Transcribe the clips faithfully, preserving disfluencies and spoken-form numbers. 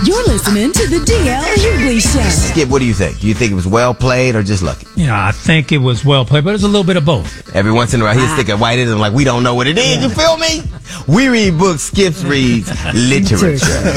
You're listening to the D L Hughley Show. Skip, what do you think? Do you think it was well played or just lucky? Yeah, I think it was well played, but it's a little bit of both. Every once in a while, he'll stick a white in and like, we don't know what it is. You feel me? We read books, Skips reads literature.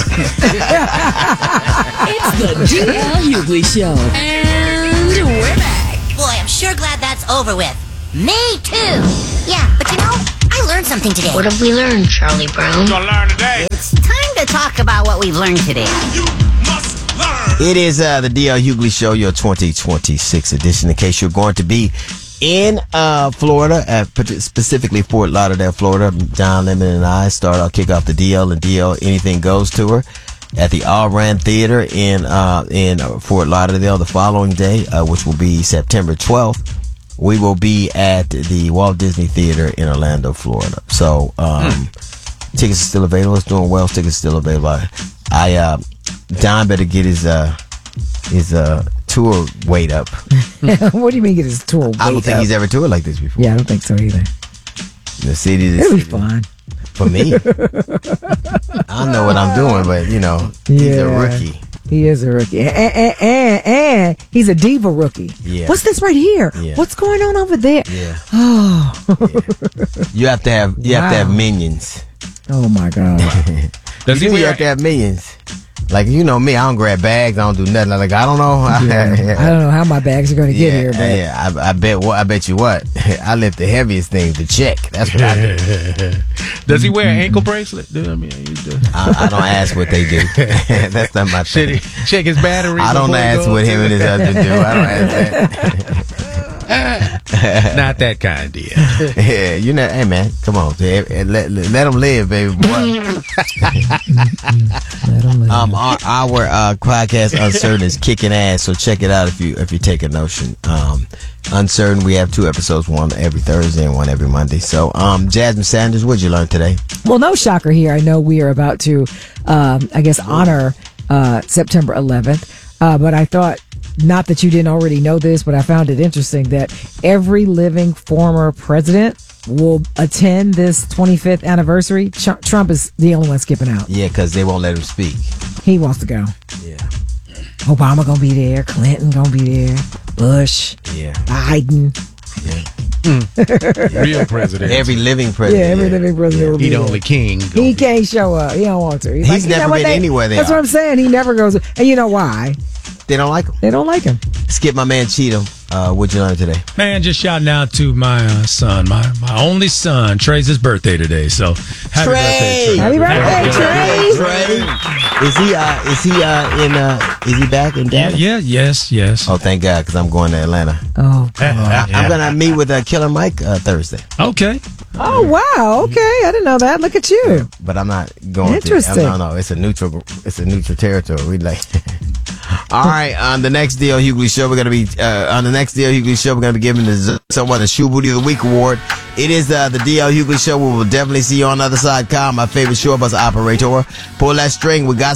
It's the D L Hughley Show. And we're back. Boy, I'm sure glad that's over with. Me too. Yeah, but you know, I learned something today. What have we learned, Charlie Brown? Gonna learn today. It's time to talk about what we've learned today. You must learn. It is uh, the D L Hughley Show, your twenty twenty-six edition. In case you're going to be in uh, Florida, uh, specifically Fort Lauderdale, Florida, John Lemon and I start our kick off the D L and D L Anything Goes tour at the All Ran Theater in uh, in Fort Lauderdale the following day, uh, which will be September twelfth. We will be at the Walt Disney Theater in Orlando, Florida. So, um, hmm. tickets are still available. It's doing well. Tickets are still available. I, I uh, Don better get his uh, his uh, tour weight up. What do you mean get his tour weight up? I don't think he's ever toured like this before. Yeah, I don't think so either. The city, the It'll be city. fun. For me, I know what I'm doing, but you know, he's Yeah. a rookie. He is a rookie. And, and, and, and he's a diva rookie. Yeah. What's this right here? Yeah. What's going on over there? Yeah. Oh. Yeah. You have to have you have to have Wow. minions. Oh, my God. Does he you wear have to have minions. Like, you know me, I don't grab bags. I don't do nothing. Like, I don't know. Yeah. I don't know how my bags are going to get yeah, here, but yeah. I, I bet. What I bet you what. I lift the heaviest thing to check. That's what I do. Does he wear an ankle bracelet? Do I mean, you do. I, I don't ask what they do. That's not my Should thing. he check his battery? I don't before he ask goes? what him and his husband do. I don't ask that. Not that kind of deal. Yeah, you know, hey man, come on, let, let, let them live, baby boy. let 'em live. um, our, our uh, podcast Uncertain is kicking ass, so check it out if you if you take a notion. Um, Uncertain, we have two episodes, one every Thursday and one every Monday. So, um, Jasmine Sanders, what'd you learn today? Well, no shocker here. I know we are about to, um, I guess, honor uh, September eleventh, uh, but I thought, not that you didn't already know this, but I found it interesting that every living former president will attend this twenty-fifth anniversary. Ch- Trump is the only one skipping out. Yeah, because they won't let him speak. He wants to go. Yeah, Obama gonna be there. Clinton gonna be there. Bush. yeah, Biden. yeah. Real president. Every living Yeah, president. every living president will be He the there. only king. He can't show up. He don't want to. He's like, you never know what, been they- anywhere they That's are. what I'm saying. He never goes. And you know why? They don't like him. They don't like him. Skip, my man Cheatham. Uh, what'd you learn today? Man, just shouting out to my uh, son, my my only son. Trey's his birthday today, so happy Trey! birthday, Trey. Happy birthday, Trey! Trey, is he uh is he uh in uh is he back in Yeah, Dallas? yeah, yes, yes. Oh, thank God, because I'm going to Atlanta. Oh, I, I'm gonna meet with uh, Killer Mike uh, Thursday, Okay. oh wow. Okay, I didn't know that. Look at you. but I'm not going. Interesting. To, no, no, it's a neutral. It's a neutral territory. We like. All right, on the next D L Hughley show, we're gonna be uh, on the next D L Hughley show. We're gonna be giving the someone the Shoe Booty of the Week award. It is uh, the D L Hughley show. We will definitely see you on the other side. Kyle, my favorite show bus operator. Pull that string. We got.